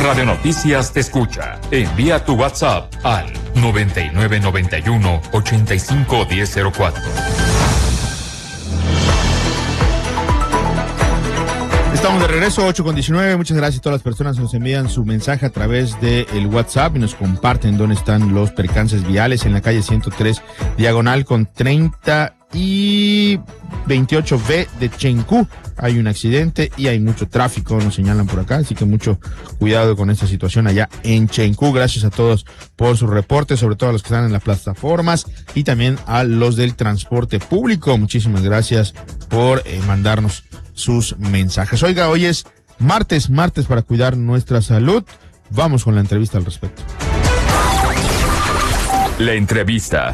Radio Noticias te escucha. Envía tu WhatsApp al 9991-851004. Estamos de regreso, 8:19. Muchas gracias a todas las personas que nos envían su mensaje a través del WhatsApp y nos comparten dónde están los percances viales en la calle 103, diagonal con 30 y 28B de Chencú. Hay un accidente y hay mucho tráfico, nos señalan por acá, así que mucho cuidado con esta situación allá en Chencú. Gracias a todos por sus reportes, sobre todo a los que están en las plataformas y también a los del transporte público. Muchísimas gracias por mandarnos sus mensajes. Oiga, hoy es martes para cuidar nuestra salud. Vamos con la entrevista al respecto. La entrevista.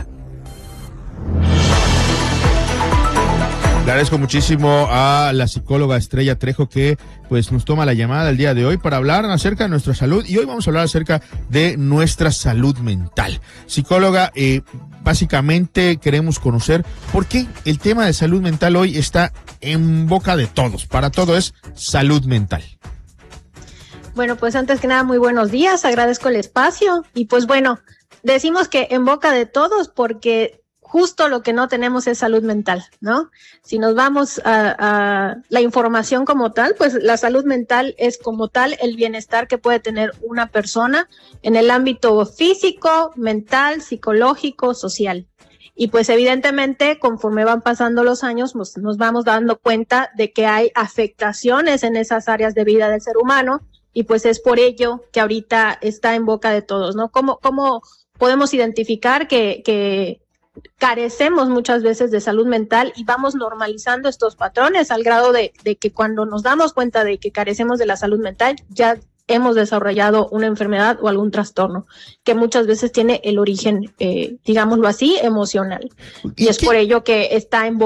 Le agradezco muchísimo a la psicóloga Estrella Trejo que pues nos toma la llamada el día de hoy para hablar acerca de nuestra salud, y hoy vamos a hablar acerca de nuestra salud mental. Psicóloga, básicamente queremos conocer por qué el tema de salud mental hoy está en boca de todos. Para todo es salud mental. Bueno, pues antes que nada, muy buenos días, agradezco el espacio y pues bueno, decimos que en boca de todos porque justo lo que no tenemos es salud mental, ¿no? Si nos vamos a la información como tal, pues la salud mental es como tal el bienestar que puede tener una persona en el ámbito físico, mental, psicológico, social. Y pues evidentemente conforme van pasando los años nos vamos dando cuenta de que hay afectaciones en esas áreas de vida del ser humano y pues es por ello que ahorita está en boca de todos, ¿no? ¿Cómo podemos identificar que carecemos muchas veces de salud mental y vamos normalizando estos patrones al grado de que cuando nos damos cuenta de que carecemos de la salud mental ya hemos desarrollado una enfermedad o algún trastorno que muchas veces tiene el origen, digámoslo así, emocional? Y es por ello que está en